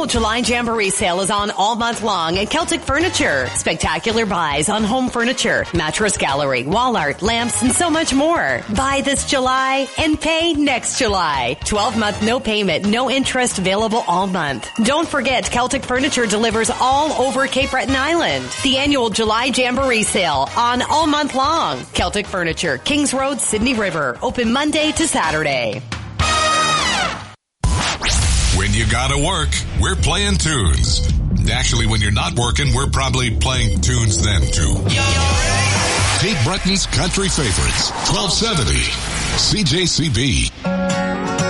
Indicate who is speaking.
Speaker 1: annual July Jamboree sale is on all month long at Celtic Furniture. Spectacular buys on home furniture, mattress gallery, wall art, lamps, and so much more. Buy this July and pay next July. 12-month no payment, no interest available all month. Don't forget, Celtic Furniture delivers all over Cape Breton Island. The annual July Jamboree sale on all month long. Celtic Furniture, Kings Road, Sydney River. Open Monday to Saturday.
Speaker 2: When you gotta work, we're playing tunes. Actually, when you're not working, we're probably playing tunes then, too. Cape Breton's country favorites, 1270 CJCB.